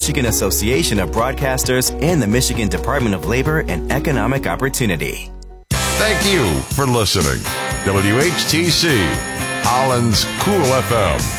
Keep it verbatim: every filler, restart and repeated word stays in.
Michigan Association of Broadcasters and the Michigan Department of Labor and Economic Opportunity. Thank you for listening. W H T C, Holland's Cool F M.